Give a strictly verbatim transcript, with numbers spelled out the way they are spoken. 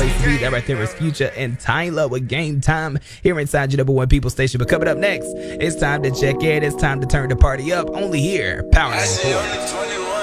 place to be. That right there is Future and Tyler with Game Time here inside your number one people station. But coming up next, it's time to check in. It's time to turn the party up. Only here, Power ninety-four.